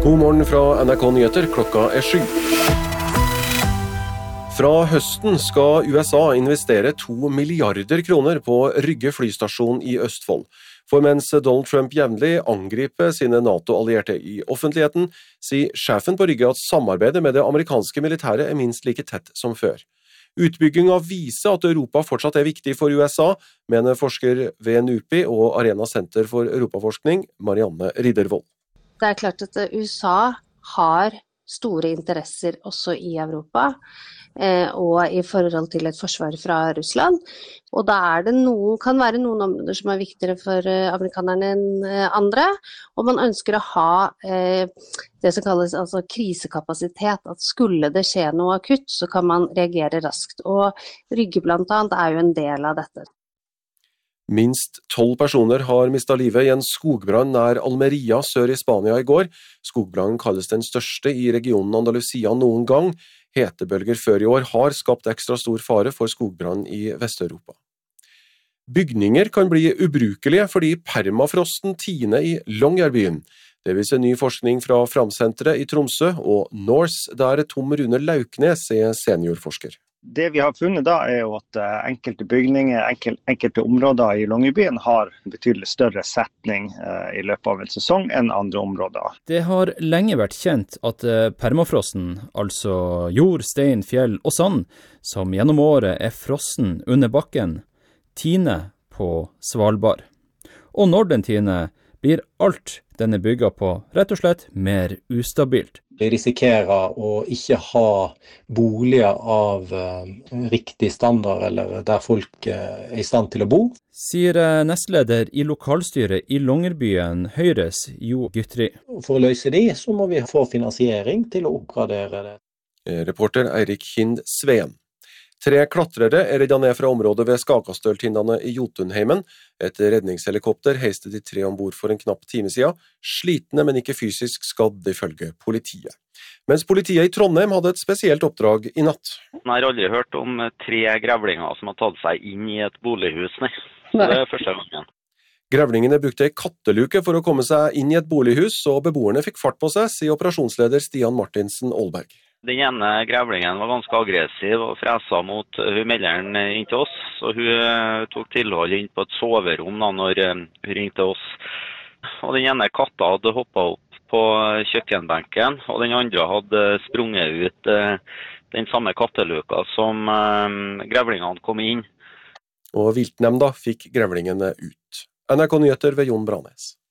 God morgen fra NRK Nyheter, klokka 7. Fra høsten skal USA investere 2 milliarder kroner på Rygge flystasjon i Østfold. For mens Donald Trump jevnlig angriper sine NATO-allierte i offentligheten, sier sjefen på Rygge at samarbeidet med det amerikanske militæret er minst like tett som før. Utbygginga viser at Europa fortsatt er viktig for USA, mener forsker ved NUPI og Arena Senter for Europaforskning, Marianne Riddervold. Det er klart at USA har store interesser også i Europa, og i forhold til et forsvar fra Russland. Og da kan være noen områder som er viktigere for amerikanerne enn andre, og man ønsker å ha det som kalles altså krisekapasitet, at skulle det skje noe akutt, så kan man reagere raskt. Og Rygge blant annet er jo en del av dette. Minst 12 personer har mistet livet i en skogbrann nær Almeria sør i Spania i går. Skogbrannen kalles den største i regionen Andalusia noen gang. Hetebølger før i år har skapt ekstra stor fare for skogbrann i Vest-Europa. Bygninger kan bli ubrukelige fordi permafrosten tiner i Longyearbyen. Det viser ny forskning fra Framsenteret i Tromsø og Norse, der Tom Rune Lauknes er seniorforsker. Det vi har funnet da er jo at enkelte bygninger, enkelte områder i Longyearbyen har betydelig større setning i løpet av en sesong enn andre områder. Det har lenge vært kjent at permafrosten, altså jord, stein, fjell og sand, som gjennom året er frossen under bakken, tiner på Svalbard. Og når den tiner, blir alt den er bygget på rett og slett mer ustabilt. Vi risikerer å ikke ha boliger av riktig standard, eller der folk er i stand til å bo. Sier nestleder i lokalstyret i Longyearbyen, Høyres Jo Gytri. For å løse det, så må vi få finansiering til å oppgradere det. Reporter Eirik Hind Sveen. 3 klatrere er reddet ned fra området ved Skakastøltindene i Jotunheimen. Et redningshelikopter heiste de 3 ombord for en knapp time siden. Slitne, men ikke fysisk skadd, ifølge politiet. Mens politiet i Trondheim hadde et spesielt oppdrag i natt. Jeg har aldri hørt om 3 grevlinger som har tatt seg inn i et bolighus, nei. Det er første gangen. Grevlingene brukte en katteluke for å komme seg inn i et bolighus, og beboerne fikk fart på seg, sier operasjonsleder Stian Martinsen Aalberg. Den ene grevlingen var ganske aggressiv og fresa mot melderen inn til oss, så hun tok tilhold inn på et soverom da når hun ringte oss. Og den ene katta hadde hoppet opp på kjøkkenbenken, og den andre hadde sprunget ut den samme katteluka som grevlingene kom inn. Og viltnemnda fikk grevlingene ut. NRK Nyheter ved Jon Branes.